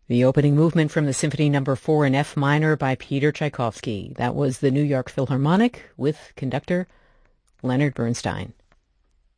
The opening movement from the Symphony No. 4 in F minor by Peter Tchaikovsky. That was the New York Philharmonic with conductor Leonard Bernstein.